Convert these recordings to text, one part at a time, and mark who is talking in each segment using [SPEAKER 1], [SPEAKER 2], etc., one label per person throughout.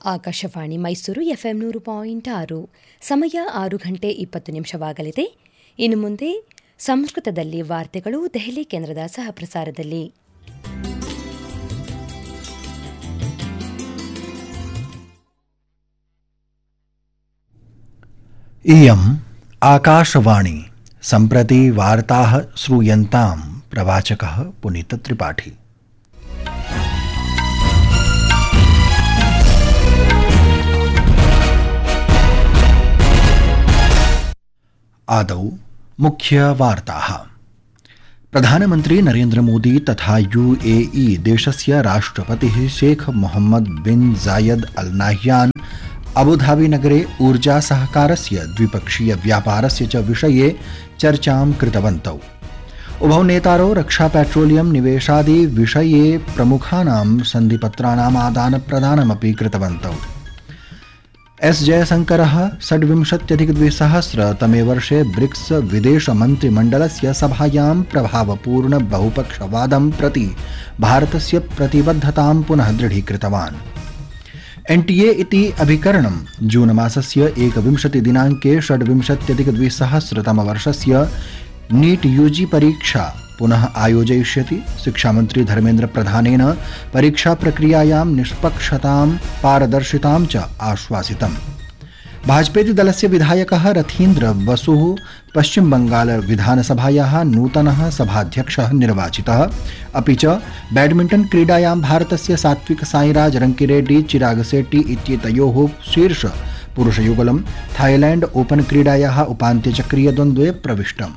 [SPEAKER 1] Akashvani Mysuru FM 100.6 ಸಮಯ 6:20 ಇನ್ನು ಮುಂದೆ ಸಂಸ್ಕೃತದಲ್ಲಿ ವಾರ್ತೆಗಳು ದೆಹಲಿ ಕೇಂದ್ರದ ಸಹಪ್ರಸಾರದಲ್ಲಿ.
[SPEAKER 2] इयम् आकाशवाणी सम्प्रति वार्ताः श्रूयन्ताम् प्रवाचकः पुनीतत्रिपाठी. आदौ मुख्यवार्ताः. प्रधानमन्त्री नरेन्द्र मोदी तथा यूएई देशस्य राष्ट्रपतिः शेख मोहम्मद बिन जायद अल नाह्यान अबुधाबी नगरे ऊर्जा सहकारस्य द्विपक्षीय व्यापारस्य च विषये चर्चां कृतवन्तौ. उभौ नेतारौ रक्षा पेट्रोलियम निवेशादि विषये प्रमुखानां सन्धिपत्राणाम् आदानप्रदानमपि कृतवन्तौ. एस जयशंकरः 26-2000 वर्षे ब्रिक्स विदेशमन्त्रिमण्डलस्य सभायां प्रभावपूर्ण बहुपक्षवादं प्रति भारतस्य प्रतिबद्धतां पुनः दृढीकृतवान्. एनटीए इति अभिकरणं जून मासस्य 21 दिनाङ्के 26-2000 वर्षस्य नीट यूजी परीक्षा पुनः आयोजयिष्यति. शिक्षामन्त्री धर्मेन्द्र प्रधानेन परीक्षा प्रक्रियायां निष्पक्षतां पारदर्शितां च आश्वासितम्. भाजपेति दलस्य विधायकः रथीन्द्र बसुः पश्चिम बंगाल विधानसभायाः नूतनः सभाध्यक्षः निर्वाचितः. अपि च बैडमिण्टन् क्रीडायां भारतस्य सात्विक साईराज रङ्किरेड्डी चिराग शेट्टी इत्येतयोः शीर्ष पुरुषयुगलं थाईलैण्ड ओपन क्रीडायाः उपान्त्यचक्रीय द्वन्द्वे प्रविष्टम्.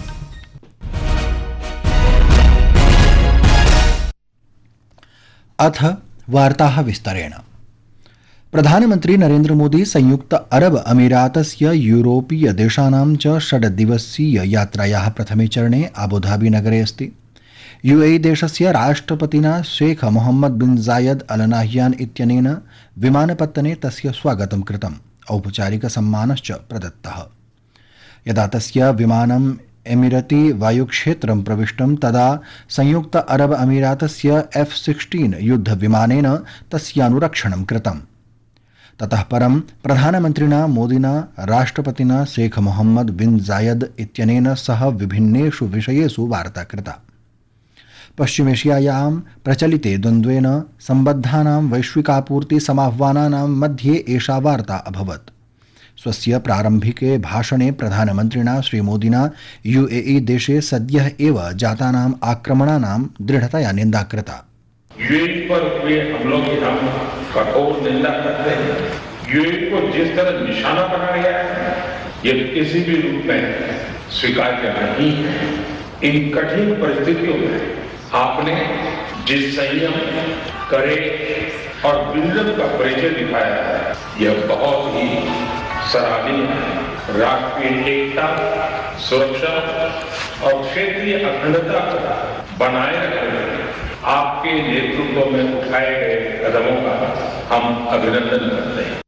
[SPEAKER 2] अथ वार्ताः विस्तरेण. प्रधानमन्त्री नरेन्द्र मोदी संयुक्त अरब अमीरातस्य यूरोपीय देशानां च 6 दिवसीय यात्रायाः प्रथमे चरणे अबुधाबी नगरे अस्ति. यूएई देशस्य राष्ट्रपतिना शेख मोहम्मद बिन जायद अल नाह्यान इत्यनेन विमानपत्तने तस्य स्वागतं कृतम्. औपचारिकसम्मानश्च प्रदत्तः. यदा तस्य विमानम् एमिरती वायुक्षेत्रं प्रविष्टं तदा संयुक्त अरब अमीरातस्य F-16 युद्धविमानेन तस्यानुरक्षणं कृतम्. ततः परं प्रधानमन्त्रिणा मोदिना राष्ट्रपतिना शेख मोहम्मद बिन जायद इत्यनेन सह विभिन्नेषु विषयेषु वार्ता कृता. पश्चिमेशियायां प्रचलिते द्वन्द्वेन सम्बद्धानां वैश्विकापूर्तिसमाह्वानानां मध्ये एषा वार्ता अभवत्. स्वस्य प्रारम्भिके भाषणे प्रधानमन्त्रिणा श्रीमोदिना यूएई देशे सद्यः एव जातानाम् आक्रमणानां दृढ़तया निन्दा कृता.
[SPEAKER 3] यूएई पर हुए हमलों की हम कठोर निंदा करते हैं. यूएई को जिस तरह निशाना बनाया गया है ये किसी भी रूप में स्वीकार्य नहीं है. इन कठिन परिस्थितियों में आपने जिस संयम, कड़े और विजन का परिचय दिखाया है यह बहुत ही सराहनीय है. राष्ट्रीय एकता, सुरक्षा और क्षेत्रीय अखंडता को बनाए रखने में आपके नेतृत्व में उठाए गए कदमों का हम अभिनंदन करते हैं.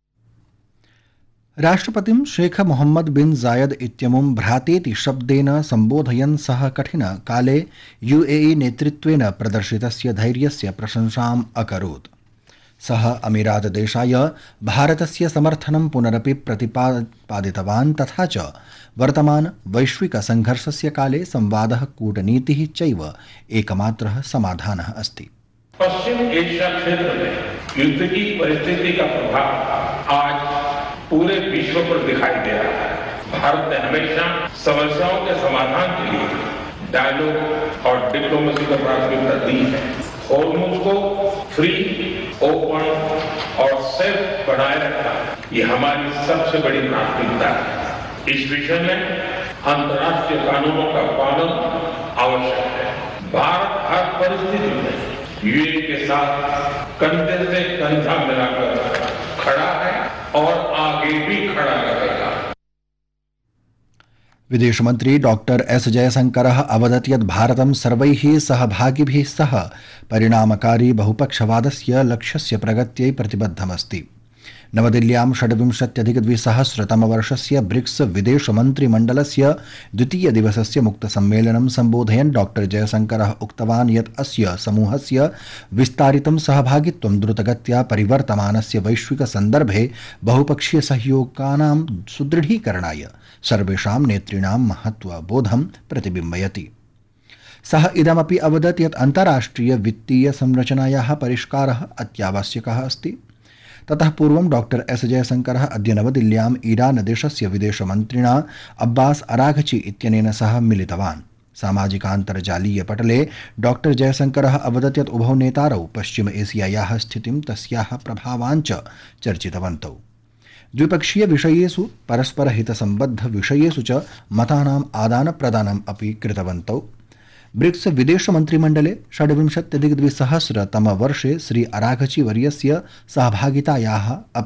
[SPEAKER 2] राष्ट्रपतिं शेख मोहम्मद बिन जायद इत्यमुं भ्रातेति शब्देन सम्बोधयन् सः कठिन काले यूएई नेतृत्वेन प्रदर्शितस्य धैर्यस्य प्रशंसाम् अकरोत्. सः अमीरात देशाय भारतस्य समर्थनं पुनरपि प्रतिपादितवान्. तथा च वर्तमान वैश्विक संघर्षस्य काले संवादः, कूटनीतिः चैव एकमात्रः समाधानः अस्ति.
[SPEAKER 3] पश्चिम एशिया क्षेत्र में युद्ध की परिस्थिति का प्रभाव आज पूरे विश्व पर दिखाई दे रहा है. भारत ने हमेशा समस्याओं के समाधान के लिए डायलॉग और डिप्लोमेसी को प्राथमिकता दी है. हॉर्मुज़ को फ्री, ओपन और सेफ बनाए रखना ये हमारी सबसे बड़ी प्राथमिकता है. इस विषय में अंतर्राष्ट्रीय कानूनों का पालन आवश्यक है. भारत हर परिस्थिति में यूएई के साथ कंधे से कंधा मिलाकर खड़ा है और आगे भी खड़ा रहेगा.
[SPEAKER 2] विदेश मंत्री डॉक्टर एस जयशंकरः अवदत् यत् भारतं सर्वैः सहभागिभिः सह परिणामकारी बहुपक्षवादस्य लक्ष्यस्य प्रगत्यै प्रतिबद्धमस्ति. नवदिल्ल्यां 26+200तमवर्षस्य ब्रिक्स विदेशमन्त्रिमण्डलस्य द्वितीयदिवसस्य मुक्तसम्मेलनं सम्बोधयन् डॉ जयशंकरः उक्तवान् यत् अस्य समूहस्य विस्तारितं सहभागित्वं द्रुतगत्या परिवर्तमानस्य वैश्विकसन्दर्भे बहुपक्षीयसहयोगानां सुदृढीकरणाय सर्वेषां नेतॄणां महत्त्वबोधं प्रतिबिम्बयति। सः इदमपि अवदत् यत् अन्ताराष्ट्रिय वित्तीय संरचनायाः परिष्कारः अत्यावश्यकः अस्ति। ततः पूर्वं डॉ एस जयशंकरः अद्य नवदिल्ल्याम् ईरान देशस्य विदेशमन्त्रिणा अब्बास अराघची इत्यनेन सह मिलितवान्। सामाजिकान्तर्जालीय पटले डॉ जयशंकरः अवदत् यत् उभौ नेतारौ पश्चिम एशियायाः स्थितिं तस्याः प्रभावान् च चर्चितवन्तौ। द्विपक्षीय विषयेषु परस्परहितसम्बद्ध विषयेषु च मतानाम् आदानप्रदानम् अपि कृतवन्तौ। ब्रिक्स विदेशमन्त्रिमण्डले 26+200तमवर्षे श्री अराघची वर्यस्य सहभागितायाः